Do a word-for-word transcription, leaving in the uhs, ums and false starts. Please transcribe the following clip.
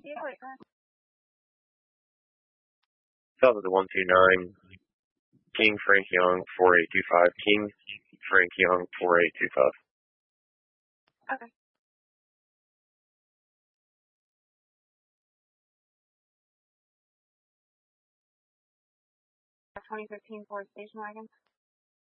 Yeah, wait, go ahead. South of the one two nine, King Frank Young, four eight two five, King Frank Young, four eight two five. Okay. twenty fifteen Ford station wagon.